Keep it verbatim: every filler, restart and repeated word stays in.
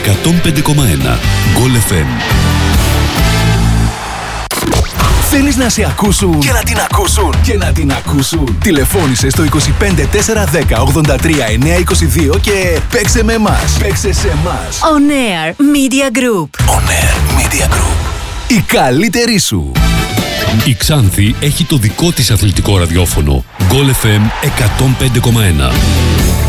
εκατόν πέντε κόμμα ένα. Γκολ εφ εμ. Θέλεις να σε ακούσουν και να την ακούσουν και να την ακούσουν. Τηλεφώνησε στο είκοσι πέντε τετρακόσια δέκα ογδόντα τρία εννιακόσια είκοσι δύο και παίξε με μας. Παίξε σε εμάς. On Air Media Group. On Air Media Group. Η καλύτερη σου. Η Ξάνθη έχει το δικό της αθλητικό ραδιόφωνο. Γκολ εφ εμ εκατόν πέντε κόμμα ένα.